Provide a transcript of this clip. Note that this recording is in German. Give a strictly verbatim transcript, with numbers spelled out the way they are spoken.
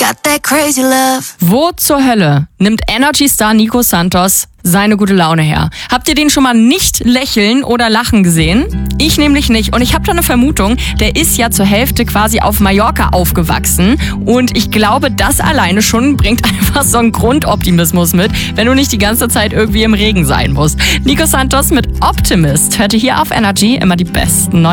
got that crazy love. Wo zur Hölle nimmt Energy-Star Nico Santos seine gute Laune her? Habt ihr den schon mal nicht lächeln oder lachen gesehen? Ich nämlich nicht. Und ich habe da eine Vermutung, der ist ja zur Hälfte quasi auf Mallorca aufgewachsen. Und ich glaube, das alleine schon bringt einfach so einen Grundoptimismus mit, wenn du nicht die ganze Zeit irgendwie im Regen sein musst. Nico Santos mit Optimist hörte hier auf Energy immer die besten